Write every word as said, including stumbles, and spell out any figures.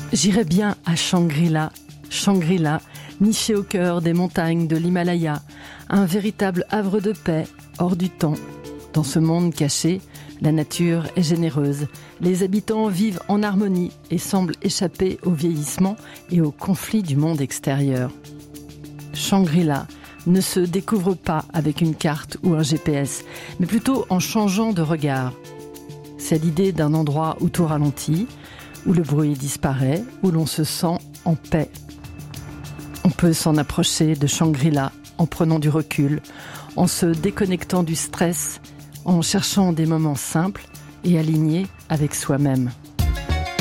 J'irais bien à Shangri-La, Shangri-La, niché au cœur des montagnes de l'Himalaya, un véritable havre de paix, hors du temps. Dans ce monde caché, la nature est généreuse, les habitants vivent en harmonie et semblent échapper au vieillissement et aux conflits du monde extérieur. Shangri-La ne se découvre pas avec une carte ou un G P S, mais plutôt en changeant de regard. C'est l'idée d'un endroit où tout ralentit, où le bruit disparaît, où l'on se sent en paix. On peut s'en approcher de Shangri-La en prenant du recul, en se déconnectant du stress, en cherchant des moments simples et alignés avec soi-même.